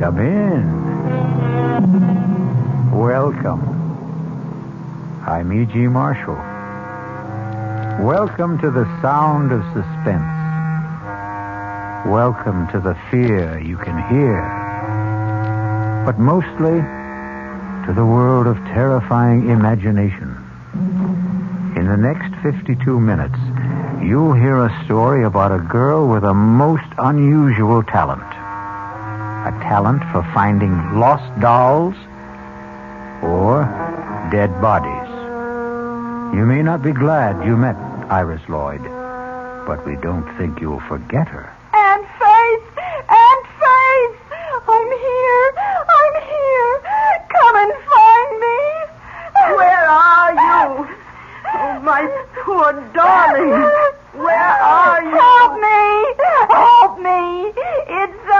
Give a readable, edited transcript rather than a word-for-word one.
Come in. Welcome. I'm E.G. Marshall. Welcome to the sound of suspense. Welcome to the fear you can hear. But mostly to the world of terrifying imagination. In the next 52 minutes, you'll hear a story about a girl with a most unusual talent. A talent for finding lost dolls or dead bodies. You may not be glad you met Iris Lloyd, but we don't think you'll forget her. Aunt Faith! Aunt Faith! I'm here! Come and find me! Where are you? Oh, my poor darling. Where are you? Help me! It's